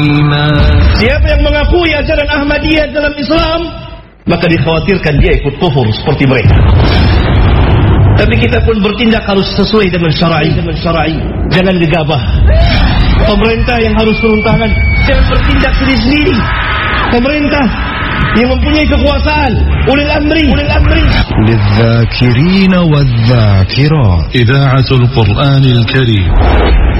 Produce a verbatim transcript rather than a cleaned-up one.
Siapa yang mengakui ajaran Ahmadiyah dalam Islam, maka dikhawatirkan dia ikut kufur seperti mereka. Tapi kita pun bertindak harus sesuai dengan syar'i, dengan syar'i. Jangan gegabah. Pemerintah yang harus turun tangan, jangan bertindak sendiri-sendiri. Pemerintah yang mempunyai kekuasaan, ulil amri, ulil amri. للذاكرين والذاكرات إذاعة القرآن الكريم.